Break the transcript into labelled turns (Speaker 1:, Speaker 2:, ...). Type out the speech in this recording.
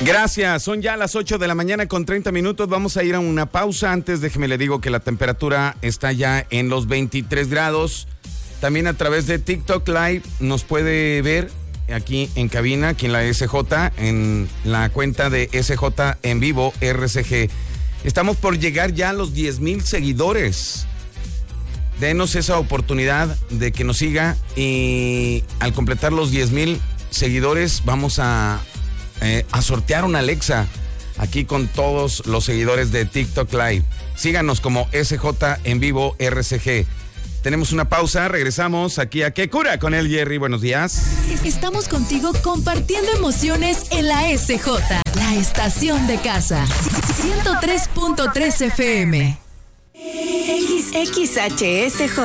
Speaker 1: Gracias, son ya las 8 de la mañana con 30 minutos. Vamos a ir a una pausa. Antes déjeme le digo que la temperatura está ya en los 23 grados. También a través de TikTok Live nos puede ver aquí en cabina, aquí en la SJ, en la cuenta de SJ en vivo, RCG. Estamos por llegar ya a los 10,000 seguidores. Denos esa oportunidad de que nos siga y al completar los 10,000 seguidores vamos a sortear una Alexa aquí con todos los seguidores de TikTok Live. Síganos como SJ en vivo RCG. Tenemos una pausa, regresamos aquí a ¿Qué cura? Con el Jerry. Buenos días.
Speaker 2: Estamos contigo compartiendo emociones en la SJ, la estación de casa. 103.3 FM. XHSJ.